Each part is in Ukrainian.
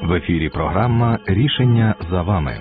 В ефірі програма «Рішення за вами».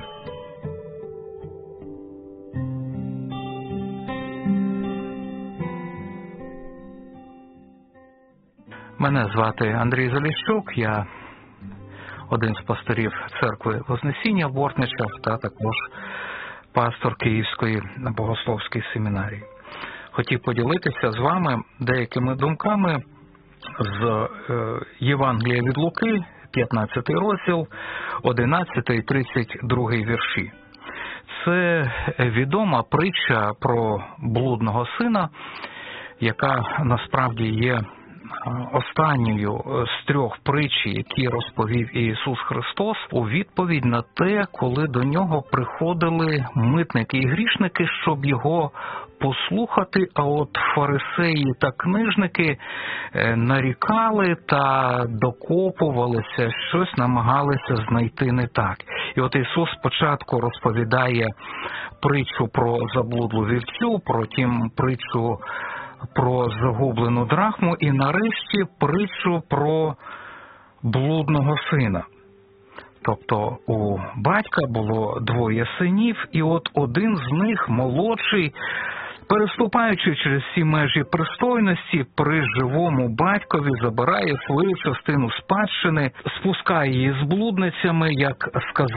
Мене звати Андрій Заліщук, я один з пасторів церкви Вознесіння в Бортничах та також пастор Київської богословської семінарії. Хотів поділитися з вами деякими думками з Євангелія від Луки, 15 розділ, 11 і 32 вірші. Це відома притча про блудного сина, яка насправді є останньою з трьох притч, які розповів Ісус Христос у відповідь на те, коли до нього приходили митники і грішники, щоб його послухати, а от фарисеї та книжники нарікали та докопувалися, щось намагалися знайти не так. І от Ісус спочатку розповідає притчу про заблудлу вівцю, потім притчу про загублену драхму і нарешті притчу про блудного сина. Тобто у батька було двоє синів, і от один з них, молодший, переступаючи через всі межі пристойності, при живому батькові забирає свою частину спадщини, спускає її з блудницями, як сказав